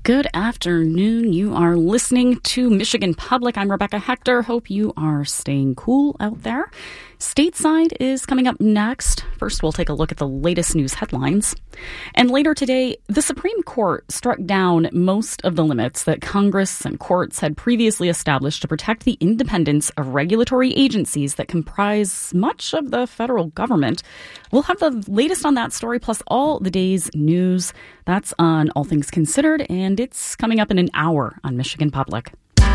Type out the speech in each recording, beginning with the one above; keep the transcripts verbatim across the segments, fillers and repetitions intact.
Good afternoon. You are listening to Michigan Public. I'm Rebecca Hector. Hope you are staying cool out there. Stateside is coming up next. First, we'll take a look at the latest news headlines. And later today, the Supreme Court struck down most of the limits that Congress and courts had previously established to protect the independence of regulatory agencies that comprise much of the federal government. We'll have the latest on that story, plus all the day's news. That's on All Things Considered, and it's coming up in an hour on Michigan Public.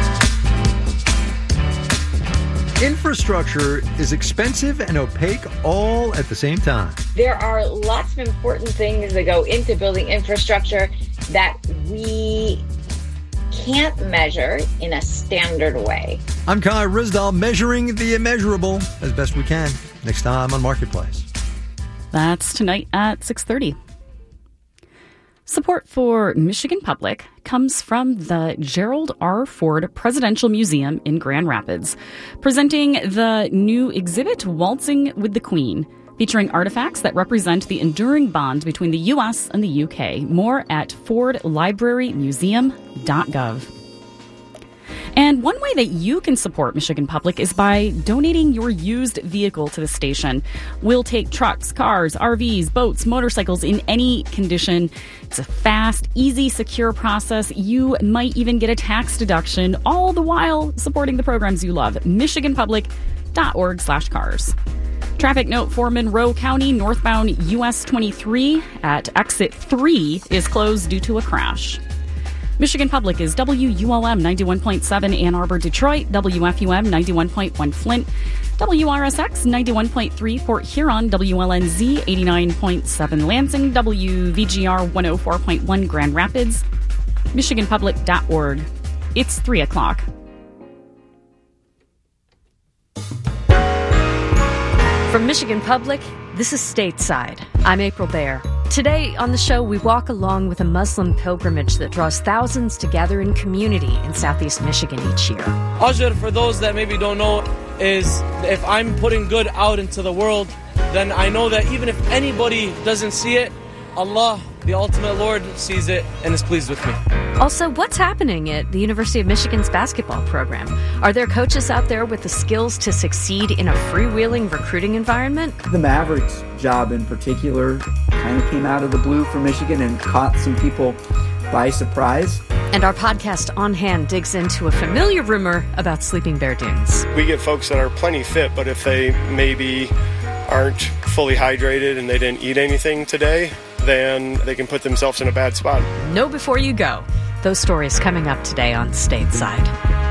Infrastructure is expensive and opaque all at the same time. There are lots of important things that go into building infrastructure that we can't measure in a standard way. I'm Kai Risdal, measuring the immeasurable as best we can. Next time on Marketplace. That's tonight at six thirty. Support for Michigan Public comes from the Gerald R. Ford Presidential Museum in Grand Rapids, presenting the new exhibit Waltzing with the Queen, featuring artifacts that represent the enduring bond between the U S and the U K. More at ford library museum dot gov. And one way that you can support Michigan Public is by donating your used vehicle to the station. We'll take trucks, cars, R Vs, boats, motorcycles in any condition. It's a fast, easy, secure process. You might even get a tax deduction, all the while supporting the programs you love. michigan public dot org slash cars. Traffic note for Monroe County, northbound U S twenty-three at exit three is closed due to a crash. Michigan Public is W U L M ninety-one point seven Ann Arbor, Detroit, W F U M ninety-one point one Flint, W R S X ninety-one point three Fort Huron, W L N Z eighty-nine point seven Lansing, W V G R one oh four point one Grand Rapids, michigan public dot org. It's three o'clock. From Michigan Public, this is Stateside. I'm April Baer. Today on the show, we walk along with a Muslim pilgrimage that draws thousands together in community in southeast Michigan each year. Ajr, for those that maybe don't know, is if I'm putting good out into the world, then I know that even if anybody doesn't see it, Allah, the ultimate Lord, sees it and is pleased with me. Also, what's happening at the University of Michigan's basketball program? Are there coaches out there with the skills to succeed in a freewheeling recruiting environment? The Mavericks job in particular kind of came out of the blue for Michigan and caught some people by surprise. And our podcast On Hand digs into a familiar rumor about Sleeping Bear Dunes. We get folks that are plenty fit, but if they maybe aren't fully hydrated and they didn't eat anything today, then they can put themselves in a bad spot. Know before you go. Those stories coming up today on Stateside.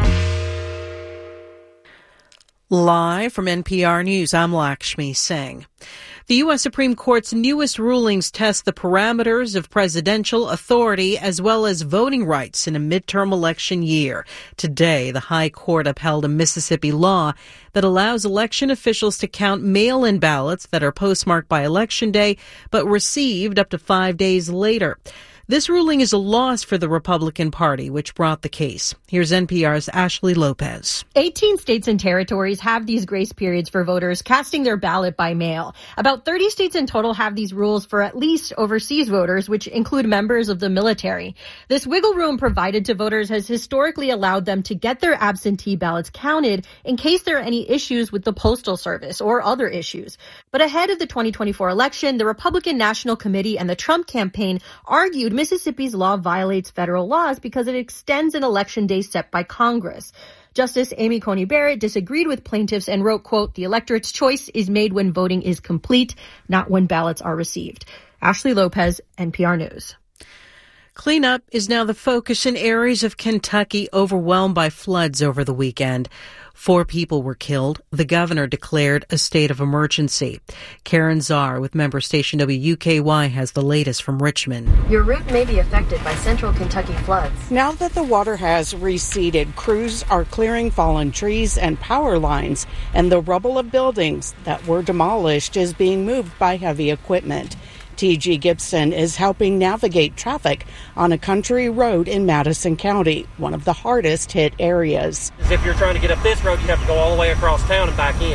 Live from N P R News, I'm Lakshmi Singh. The U S Supreme Court's newest rulings test the parameters of presidential authority as well as voting rights in a midterm election year. Today, the High Court upheld a Mississippi law that allows election officials to count mail-in ballots that are postmarked by Election Day but received up to five days later. This ruling is a loss for the Republican Party, which brought the case. Here's N P R's Ashley Lopez. eighteen states and territories have these grace periods for voters casting their ballot by mail. About thirty states in total have these rules for at least overseas voters, which include members of the military. This wiggle room provided to voters has historically allowed them to get their absentee ballots counted in case there are any issues with the Postal Service or other issues. But ahead of the twenty twenty-four election, the Republican National Committee and the Trump campaign argued Mississippi's law violates federal laws because it extends an election day set by Congress. Justice Amy Coney Barrett disagreed with plaintiffs and wrote, quote, "The electorate's choice is made when voting is complete, not when ballots are received." Ashley Lopez, N P R News. Cleanup is now the focus in areas of Kentucky overwhelmed by floods over the weekend. Four people were killed. The governor declared a state of emergency. Karen Czar with member station W K Y has the latest from Richmond. Your route may be affected by central Kentucky floods. Now that the water has receded, crews are clearing fallen trees and power lines, and the rubble of buildings that were demolished is being moved by heavy equipment. T G Gibson is helping navigate traffic on a country road in Madison County, one of the hardest hit areas. If you're trying to get up this road, you have to go all the way across town and back in.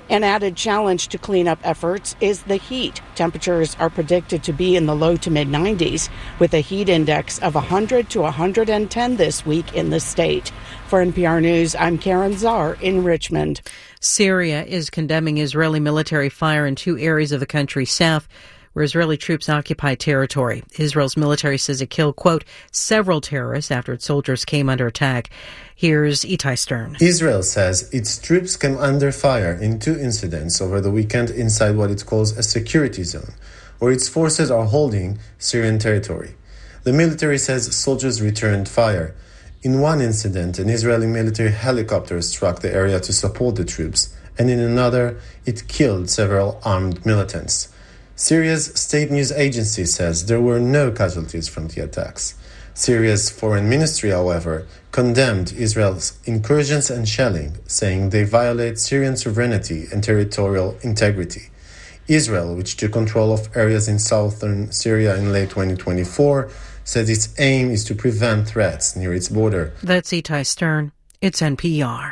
An added challenge to cleanup efforts is the heat. Temperatures are predicted to be in the low to mid nineties, with a heat index of one hundred to one hundred ten this week in the state. For N P R News, I'm Karen Czar in Richmond. Syria is condemning Israeli military fire in two areas of the country's south where Israeli troops occupy territory. Israel's military says it killed, quote, several terrorists after its soldiers came under attack. Here's Itai Stern. Israel says its troops came under fire in two incidents over the weekend inside what it calls a security zone, where its forces are holding Syrian territory. The military says soldiers returned fire. In one incident, an Israeli military helicopter struck the area to support the troops, and in another, it killed several armed militants. Syria's state news agency says there were no casualties from the attacks. Syria's foreign ministry, however, condemned Israel's incursions and shelling, saying they violate Syrian sovereignty and territorial integrity. Israel, which took control of areas in southern Syria in late twenty twenty-four, says its aim is to prevent threats near its border. That's Itai Stern. It's N P R.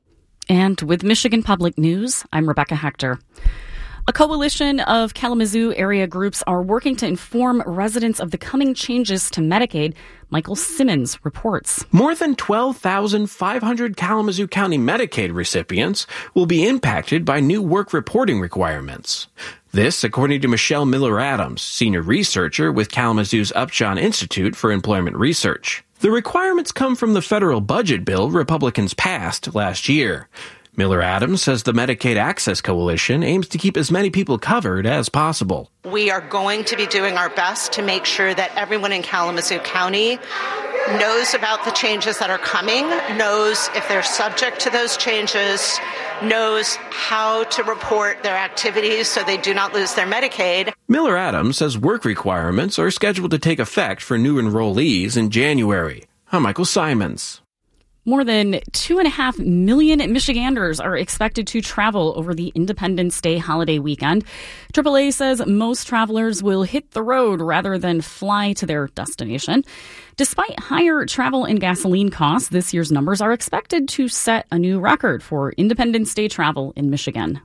And with Michigan Public News, I'm Rebecca Hector. A coalition of Kalamazoo area groups are working to inform residents of the coming changes to Medicaid. Michael Simmons reports. More than twelve thousand five hundred Kalamazoo County Medicaid recipients will be impacted by new work reporting requirements. This, according to Michelle Miller-Adams, senior researcher with Kalamazoo's Upjohn Institute for Employment Research. The requirements come from the federal budget bill Republicans passed last year. Miller-Adams says the Medicaid Access Coalition aims to keep as many people covered as possible. We are going to be doing our best to make sure that everyone in Kalamazoo County knows about the changes that are coming, knows if they're subject to those changes, knows how to report their activities so they do not lose their Medicaid. Miller-Adams says work requirements are scheduled to take effect for new enrollees in January. I'm Michael Simons. More than two and a half million Michiganders are expected to travel over the Independence Day holiday weekend. triple A says most travelers will hit the road rather than fly to their destination. Despite higher travel and gasoline costs, this year's numbers are expected to set a new record for Independence Day travel in Michigan.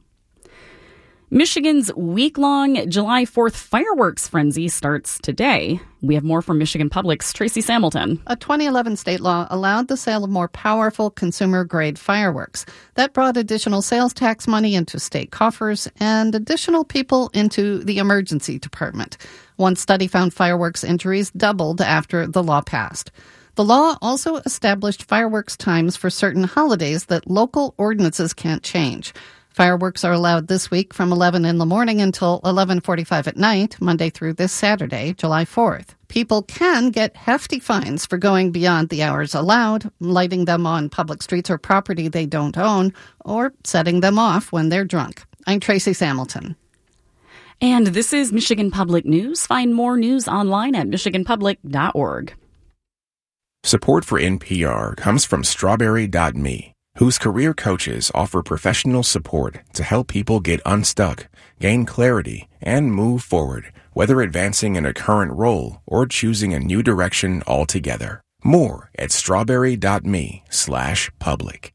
Michigan's week-long July fourth fireworks frenzy starts today. We have more from Michigan Public's Tracy Samilton. A twenty eleven state law allowed the sale of more powerful consumer-grade fireworks. That brought additional sales tax money into state coffers and additional people into the emergency department. One study found fireworks injuries doubled after the law passed. The law also established fireworks times for certain holidays that local ordinances can't change. Fireworks are allowed this week from eleven in the morning until eleven forty-five at night, Monday through this Saturday, July fourth. People can get hefty fines for going beyond the hours allowed, lighting them on public streets or property they don't own, or setting them off when they're drunk. I'm Tracy Samilton. And this is Michigan Public News. Find more news online at michigan public dot org. Support for N P R comes from strawberry dot me, whose career coaches offer professional support to help people get unstuck, gain clarity, and move forward, whether advancing in a current role or choosing a new direction altogether. More at strawberry dot me slash public.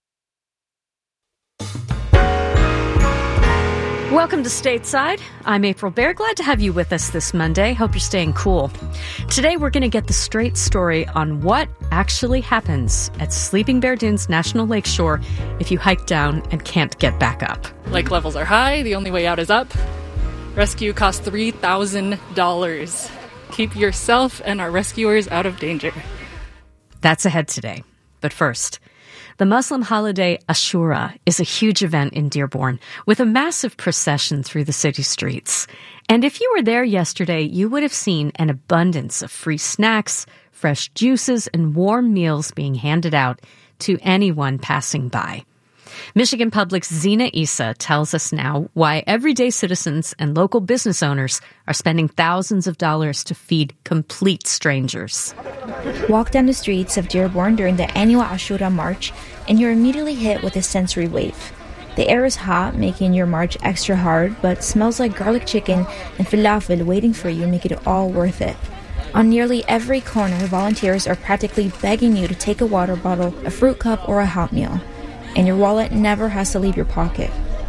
Welcome to Stateside. I'm April Baer. Glad to have you with us this Monday. Hope you're staying cool. Today, we're going to get the straight story on what actually happens at Sleeping Bear Dunes National Lakeshore if you hike down and can't get back up. Lake levels are high. The only way out is up. Rescue costs three thousand dollars. Keep yourself and our rescuers out of danger. That's ahead today. But first, the Muslim holiday Ashura is a huge event in Dearborn with a massive procession through the city streets. And if you were there yesterday, you would have seen an abundance of free snacks, fresh juices, and warm meals being handed out to anyone passing by. Michigan Public's Zena Issa tells us now why everyday citizens and local business owners are spending thousands of dollars to feed complete strangers. Walk down the streets of Dearborn during the annual Ashura March, and you're immediately hit with a sensory wave. The air is hot, making your march extra hard, but smells like garlic chicken and falafel waiting for you make it all worth it. On nearly every corner, volunteers are practically begging you to take a water bottle, a fruit cup, or a hot meal. And your wallet never has to leave your pocket.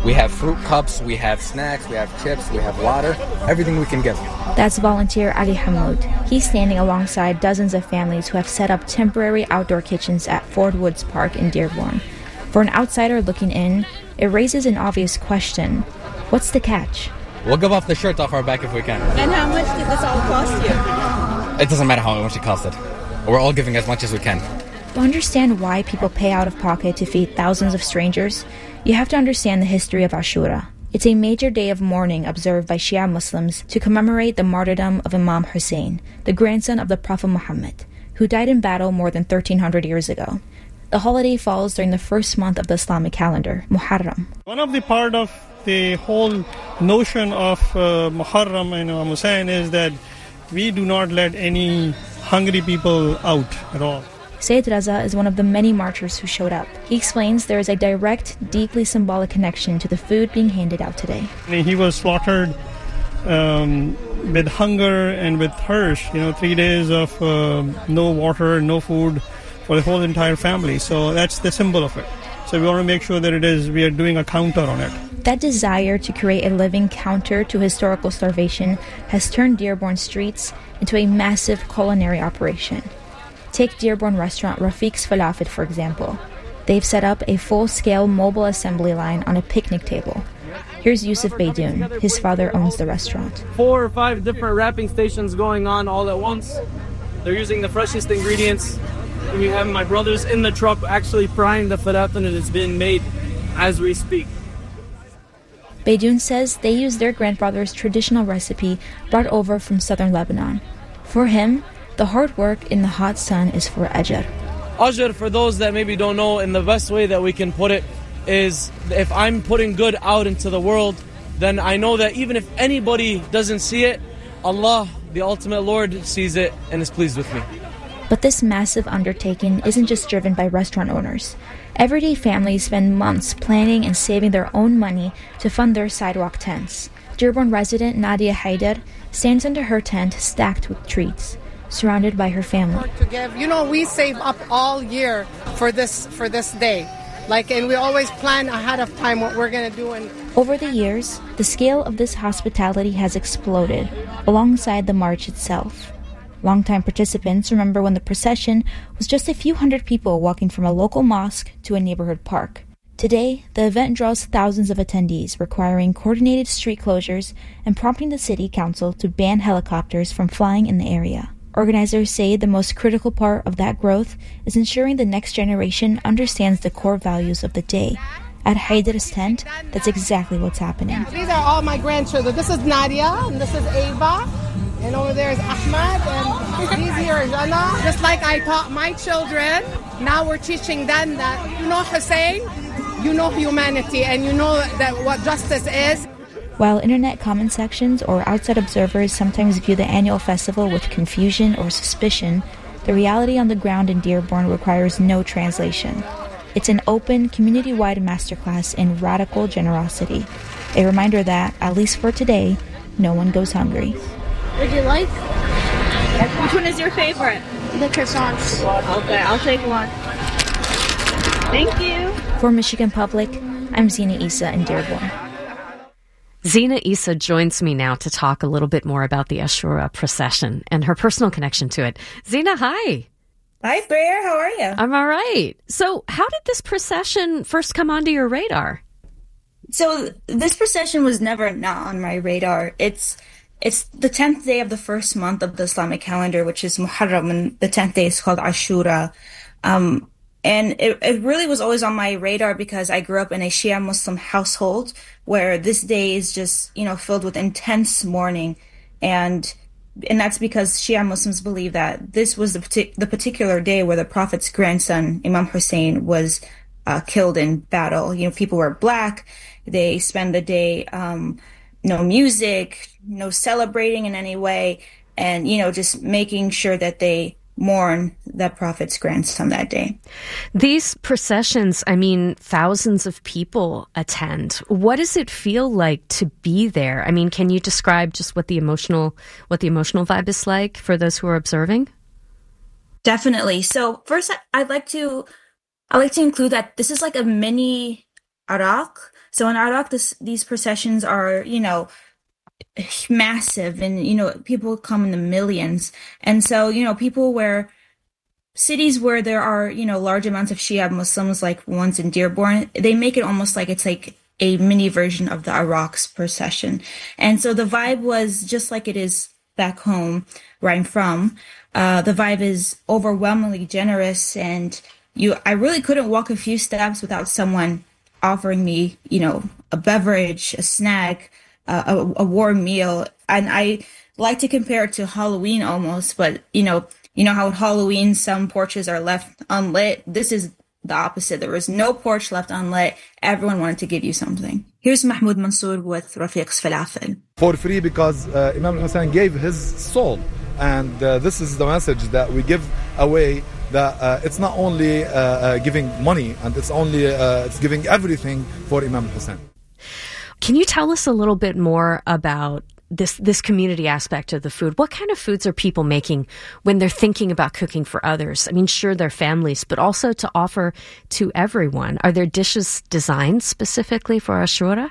We have fruit cups, we have snacks, we have chips, we have water, everything we can give. That's volunteer Ali Hamoud. He's standing alongside dozens of families who have set up temporary outdoor kitchens at Ford Woods Park in Dearborn. For an outsider looking in, it raises an obvious question. What's the catch? We'll give off the shirt off our back if we can. And how much did this all cost you? It doesn't matter how much it costed. We're all giving as much as we can. To understand why people pay out of pocket to feed thousands of strangers, you have to understand the history of Ashura. It's a major day of mourning observed by Shia Muslims to commemorate the martyrdom of Imam Hussein, the grandson of the Prophet Muhammad, who died in battle more than thirteen hundred years ago. The holiday falls during the first month of the Islamic calendar, Muharram. One of the part of the whole notion of uh, Muharram and Imam Hussein is that we do not let any hungry people out at all. Sayyid Raza is one of the many marchers who showed up. He explains there is a direct, deeply symbolic connection to the food being handed out today. He was slaughtered um, with hunger and with thirst, you know, three days of uh, no water, no food for the whole entire family. So that's the symbol of it. So we want to make sure that it is, we are doing a counter on it. That desire to create a living counter to historical starvation has turned Dearborn streets into a massive culinary operation. Take Dearborn restaurant Rafiq's Falafel, for example. They've set up a full-scale mobile assembly line on a picnic table. Here's Yusuf Beydoun. His father owns the restaurant. Four or five different wrapping stations going on all at once. They're using the freshest ingredients. We have my brothers in the truck actually frying the falafel, and it's being made as we speak. Beydoun says they use their grandfather's traditional recipe brought over from southern Lebanon. For him, the hard work in the hot sun is for ajr. Ajr, for those that maybe don't know, in the best way that we can put it, is if I'm putting good out into the world, then I know that even if anybody doesn't see it, Allah, the ultimate Lord, sees it and is pleased with me. But this massive undertaking isn't just driven by restaurant owners. Everyday families spend months planning and saving their own money to fund their sidewalk tents. Dearborn resident Nadia Haider stands under her tent stacked with treats, surrounded by her family. To give, you know, we save up all year for this for this day, like, and we always plan ahead of time what we're gonna do. And over the years, the scale of this hospitality has exploded, alongside the march itself. Longtime participants remember when the procession was just a few hundred people walking from a local mosque to a neighborhood park. Today, the event draws thousands of attendees, requiring coordinated street closures and prompting the city council to ban helicopters from flying in the area. Organizers say the most critical part of that growth is ensuring the next generation understands the core values of the day. At Haider's tent, that's exactly what's happening. These are all my grandchildren. This is Nadia, and this is Ava, and over there is Ahmad, and he's here, Jana. Just like I taught my children, now we're teaching them that, you know Hussein, you know humanity, and you know that what justice is. While internet comment sections or outside observers sometimes view the annual festival with confusion or suspicion, the reality on the ground in Dearborn requires no translation. It's an open, community-wide masterclass in radical generosity. A reminder that, at least for today, no one goes hungry. Would you like? Which one is your favorite? The croissants. Okay, I'll take one. Thank you. For Michigan Public, I'm Zina Issa in Dearborn. Zina Issa joins me now to talk a little bit more about the Ashura procession and her personal connection to it. Zina, hi. Hi, Blair. How are you? I'm all right. So how did this procession first come onto your radar? So this procession was never not on my radar. It's it's the tenth day of the first month of the Islamic calendar, which is Muharram, and the tenth day is called Ashura. Um, and it, it really was always on my radar because I grew up in a Shia Muslim household where this day is just, you know, filled with intense mourning. And and that's because Shia Muslims believe that this was the, partic- the particular day where the Prophet's grandson, Imam Hussein, was uh, killed in battle. You know, people wear black. They spend the day, um, no music, no celebrating in any way, and, you know, just making sure that they mourn the Prophet's grandson that day. These processions, I mean, thousands of people attend. What does it feel like to be there? I mean, can you describe just what the emotional, what the emotional vibe is like for those who are observing? Definitely. So first, I'd like to, I'd like to include that this is like a mini Arak. So in Iraq, this, these processions are, you know, massive, and, you know, people come in the millions. And so, you know, people where cities where there are, you know, large amounts of Shia Muslims, like ones in Dearborn, they make it almost like it's like a mini version of the Iraq's procession. And so the vibe was just like it is back home where I'm from. Uh, the vibe is overwhelmingly generous, and you, I really couldn't walk a few steps without someone offering me, you know, a beverage, a snack, uh, a, a warm meal. And I like to compare it to Halloween almost, but, you know, you know how at Halloween some porches are left unlit? This is the opposite. There was no porch left unlit. Everyone wanted to give you something. Here's Mahmoud Mansour with Rafiq's Falafel. For free, because uh, Imam Hussein gave his soul. And uh, this is the message that we give away, that uh, it's not only uh, uh, giving money, and it's only uh, it's giving everything for Imam Hussein. Can you tell us a little bit more about this this community aspect of the food? What kind of foods are people making when they're thinking about cooking for others? I mean, sure, their families, but also to offer to everyone. Are there dishes designed specifically for Ashura?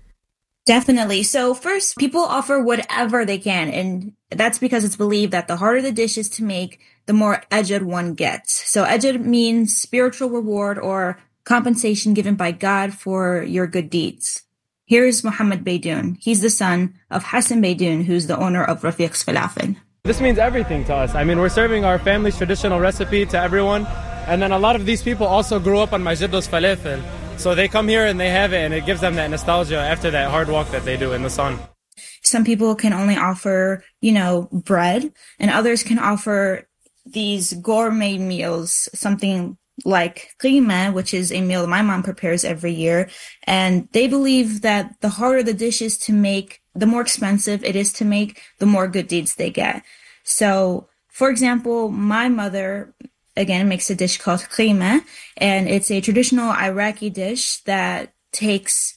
Definitely. So first, people offer whatever they can, and that's because it's believed that the harder the dish is to make, the more ajr one gets. So ajr means spiritual reward or compensation given by God for your good deeds. Here's Muhammad Baydoun. He's the son of Hassan Baydoun, who's the owner of Rafiq's Falafel. This means everything to us. I mean, we're serving our family's traditional recipe to everyone. And then a lot of these people also grew up on my Jiddo's Falafel. So they come here and they have it, and it gives them that nostalgia after that hard walk that they do in the sun. Some people can only offer, you know, bread, and others can offer these gourmet meals, something like qima, which is a meal my mom prepares every year. And they believe that the harder the dish is to make, the more expensive it is to make, the more good deeds they get. So, for example, my mother, again, makes a dish called qima, and it's a traditional Iraqi dish that takes,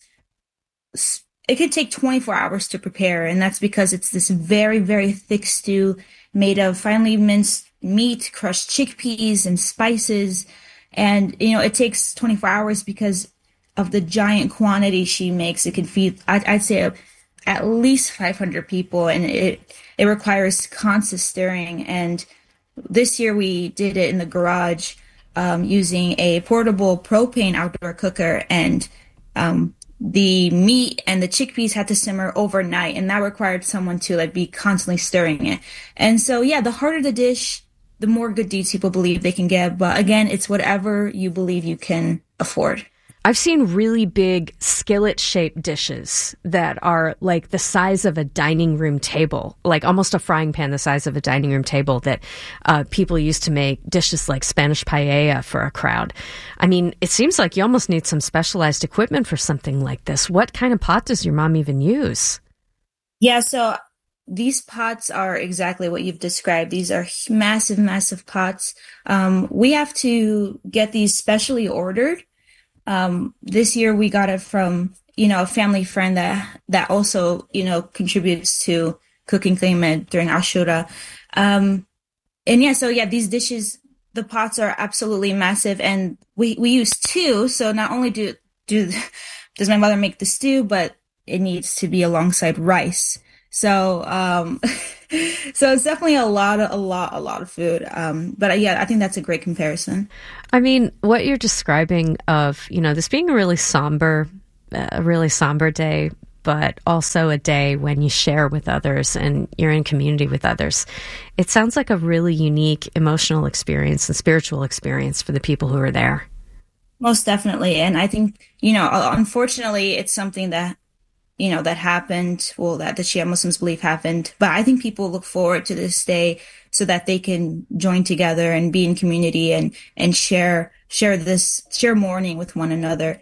it could take twenty-four hours to prepare. And that's because it's this very, very thick stew made of finely minced meat, crushed chickpeas, and spices. And, you know, it takes twenty-four hours because of the giant quantity she makes. It can feed, I'd, I'd say, at least five hundred people, and it, it requires constant stirring. And this year we did it in the garage um, using a portable propane outdoor cooker, and um, the meat and the chickpeas had to simmer overnight, and that required someone to like be constantly stirring it. And so, yeah, the harder the dish, the more good deeds people believe they can get. But again, it's whatever you believe you can afford. I've seen really big skillet-shaped dishes that are like the size of a dining room table, like almost a frying pan the size of a dining room table, that uh, people use to make dishes like Spanish paella for a crowd. I mean, it seems like you almost need some specialized equipment for something like this. What kind of pot does your mom even use? Yeah, so these pots are exactly what you've described. These are massive, massive pots. Um, we have to get these specially ordered. Um, this year we got it from, you know, a family friend that, that also, you know, contributes to cooking qima during Ashura. Um, and yeah, so yeah, these dishes, the pots are absolutely massive, and we, we use two. So not only do, do, does my mother make the stew, but it needs to be alongside rice. So, um, so it's definitely a lot of, a lot, a lot of food. Um, but yeah, I think that's a great comparison. I mean, what you're describing of, you know, this being a really somber, a really somber day, but also a day when you share with others and you're in community with others. It sounds like a really unique emotional experience and spiritual experience for the people who are there. Most definitely. And I think, you know, unfortunately, it's something that, you know, that happened, well, that the Shia Muslims believe happened. But I think people look forward to this day so that they can join together and be in community and, and share, share this, share mourning with one another.